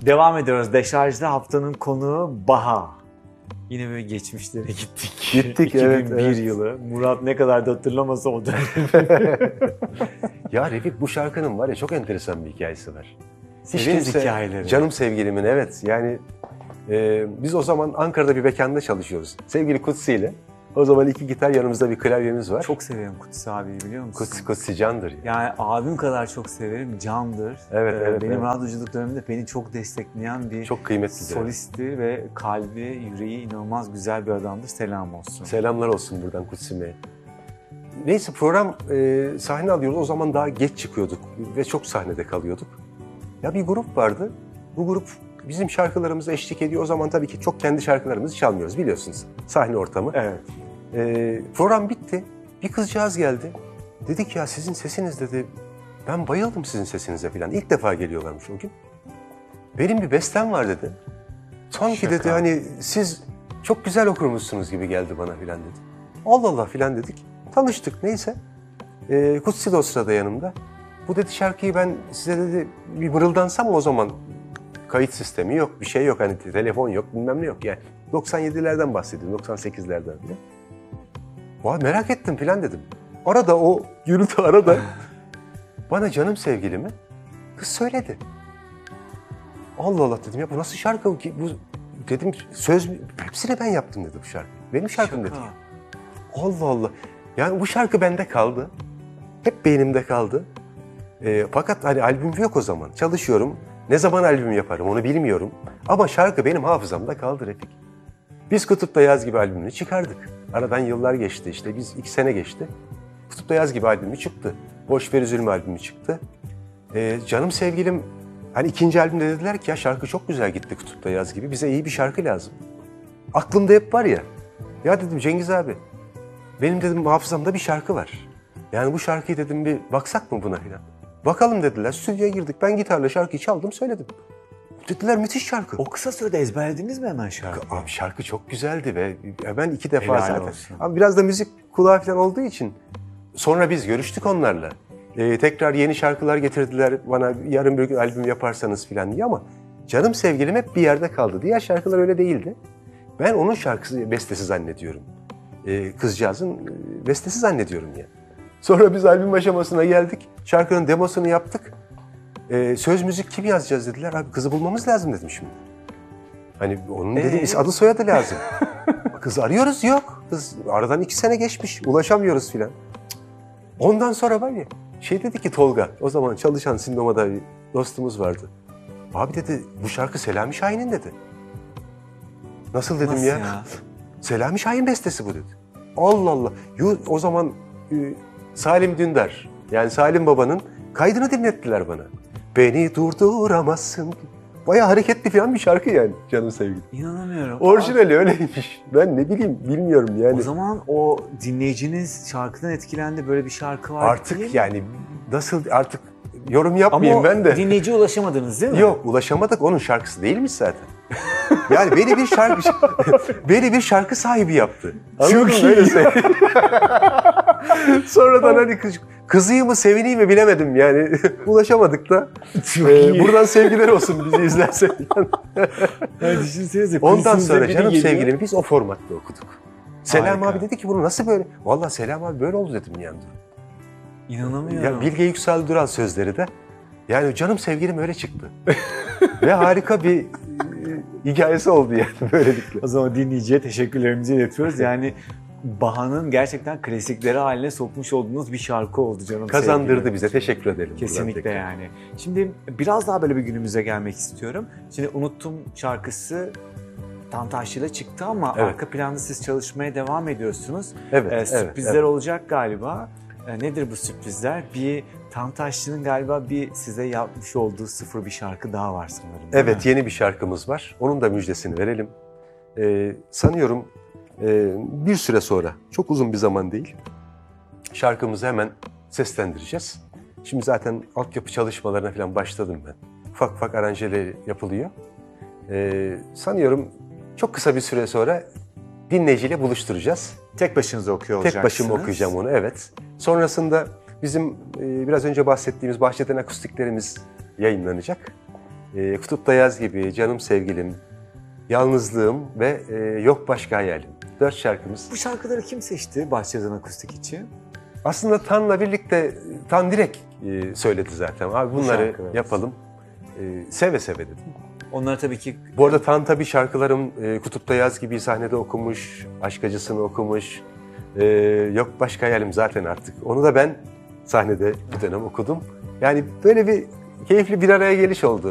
Devam ediyoruz. Deşarj'da haftanın konuğu Baha. Yine böyle geçmişlere gittik. Gittik 2001 evet. yılı. Murat ne kadar da hatırlamasa o dönem. Ya Refik, bu şarkının var ya çok enteresan bir hikayesi var. Severiz hikayeleri. Canım sevgilimin, evet. Yani biz o zaman Ankara'da bir mekanda çalışıyoruz. Sevgili Kutsi ile. O zaman 2 gitar, yanımızda bir klavyemiz var. Çok severim Kutsi abiyi, biliyor musun? Kutsi candır ya. Yani abim kadar çok severim, candır. Evet, Benim evet. radyoculuk döneminde beni çok destekleyen bir Çok kıymetli. solisti ve kalbi, yüreği inanılmaz güzel bir adamdır. Selam olsun. Selamlar olsun buradan Kutsi'me. Neyse, program sahne alıyoruz. O zaman daha geç çıkıyorduk ve çok sahnede kalıyorduk. Ya bir grup vardı. Bu grup bizim şarkılarımıza eşlik ediyor. O zaman tabii ki çok kendi şarkılarımızı çalmıyoruz, biliyorsunuz. Sahne ortamı. Evet. Program bitti. Bir kızcağız geldi. Dedik ya, sizin sesiniz dedi. Ben bayıldım sizin sesinize falan. İlk defa geliyorlarmış o gün. Benim bir bestem var dedi. Sanki Şaka. dedi hani siz çok güzel okurmuşsunuz gibi geldi bana filan dedi. Allah Allah filan dedik. Tanıştık neyse. Kutsi de o sırada yanımda. Bu dedi şarkıyı ben size dedi bir mırıldansam o zaman. Kayıt sistemi yok, bir şey yok, hani telefon yok, bilmem ne yok yani. 97'lerden bahsediyorum, 98'lerden bile. Vay, merak ettim filan dedim. Arada o gürültü arada bana canım sevgilimi kız söyledi. Allah Allah dedim ya, bu nasıl şarkı ki? Bu dedim, söz hepsini ben yaptım dedi bu şarkı. Benim şarkım dedi. Allah Allah. Yani bu şarkı bende kaldı. Hep beynimde kaldı. Fakat hani albüm yok o zaman. Çalışıyorum. Ne zaman albüm yaparım onu bilmiyorum. Ama şarkı benim hafızamda kaldı Refik. Biz Kutup'ta Yaz Gibi albümünü çıkardık. Aradan yıllar geçti işte. 2 sene geçti. Kutup'ta Yaz Gibi albümü çıktı. Boş Ver Üzülme albümü çıktı. Canım sevgilim, hani 2. albümde dediler ki ya şarkı çok güzel gitti Kutup'ta Yaz Gibi. Bize iyi bir şarkı lazım. Aklımda hep var ya. Ya dedim Cengiz abi, benim dedim hafızamda bir şarkı var. Yani bu şarkıyı dedim bir baksak mı buna filan. Bakalım dediler. Stüdyoya girdik. Ben gitarla şarkıyı çaldım, söyledim. Dediler müthiş şarkı. O kısa sürede ezberlediniz mi hemen şarkıyı? Abi şarkı çok güzeldi ve hemen 2 defa Helal zaten. olsun. Abi biraz da müzik kulağı falan olduğu için sonra biz görüştük onlarla. Tekrar yeni şarkılar getirdiler bana, yarın bir gün albüm yaparsanız falan diye, ama canım sevgilim hep bir yerde kaldı. Diğer şarkılar öyle değildi. Ben onun şarkısı, bestesi zannediyorum. Kızcağızın bestesi zannediyorum ya. Sonra biz albüm aşamasına geldik. Şarkının demosunu yaptık. Söz müzik kim yazacağız dediler. Abi kızı bulmamız lazım dedim şimdi. Hani onun dedim adı soyadı lazım. Kız arıyoruz, yok. Kız aradan 2 sene geçmiş. Ulaşamıyoruz filan. Ondan sonra var ya, dedi ki Tolga, o zaman çalışan Sindoma'da bir dostumuz vardı. Abi dedi bu şarkı Selami Şahin'in dedi. Nasıl dedim Nasıl ya? Selami Şahin bestesi bu dedi. Allah Allah. O zaman Salim Dündar, yani Salim Baba'nın kaydını dinlettiler bana. Beni durduramazsın. Bayağı hareketli falan bir şarkı yani canım sevgilim. İnanamıyorum. Orijinali öyleymiş. Ben ne bileyim, bilmiyorum yani. O zaman o dinleyiciniz şarkıdan etkilendi, böyle bir şarkı var değil mi? Artık yani nasıl, artık yorum yapmayayım ama ben de. dinleyiciye ulaşamadınız değil mi? Yok, ulaşamadık, onun şarkısı değilmiş zaten. Yani beni bir şarkı sahibi yaptı. Anladın Çok mı? iyi. Öyle söyleyeyim. Sonradan hani kızıyım mı sevineyim mi bilemedim yani. Ulaşamadık da. Çok iyi. Buradan sevgiler olsun bizi izlerse. Yani düşünsenize. Ondan kızınıza sonra biri canım geliyor. sevgilimi biz o formatta okuduk. Selam Harika. abi dedi ki bunu nasıl böyle? Vallahi Selam abi böyle oldu dedim yani. İnanamıyorum. Ya Bilge Yüksel Duran sözleri de. Yani canım sevgilim öyle çıktı. Ve harika bir hikayesi oldu yani böylelikle. O zaman dinleyiciye teşekkürlerimizi iletiyoruz. Yani Baha'nın gerçekten klasikleri haline sokmuş olduğunuz bir şarkı oldu canım Kazandırdı sevgilim. bize. Teşekkür edelim. Kesinlikle buradan yani. Şimdi biraz daha böyle bir günümüze gelmek istiyorum. Şimdi Unuttum şarkısı Tantaşlı'yla çıktı ama Evet. arka planda siz çalışmaya devam ediyorsunuz. Evet, Sürprizler evet. olacak galiba. Nedir bu sürprizler? Bir Tantaşlı'nın galiba bir size yapmış olduğu sıfır bir şarkı daha var sanırım. Değil Evet, mi? yeni bir şarkımız var. Onun da müjdesini verelim. Sanıyorum bir süre sonra, çok uzun bir zaman değil, şarkımızı hemen seslendireceğiz. Şimdi zaten altyapı çalışmalarına falan başladım ben. Ufak ufak aranjeleri yapılıyor. Sanıyorum çok kısa bir süre sonra dinleyiciyle buluşturacağız. Tek başınıza okuyor olacaksınız. Tek başıma okuyacağım onu, evet. Sonrasında bizim biraz önce bahsettiğimiz Bahçeden akustiklerimiz yayınlanacak. Kutupta Yaz Gibi, Canım Sevgilim, Yalnızlığım ve Yok Başka Hayalim. 4 şarkımız. Bu şarkıları kim seçti Bahçeden Akustik için? Aslında Tan'la birlikte, Tan direkt söyledi zaten. Abi bunları şarkılarımız. yapalım. Seve seve dedim. Onlar tabii ki Bu arada Tan tabii şarkılarım Kutupta Yaz Gibi sahnede okumuş, Aşk Acısını okumuş. Yok Başka Hayalim zaten artık. Onu da ben sahnede bir dönem okudum. Yani böyle bir keyifli bir araya geliş oldu.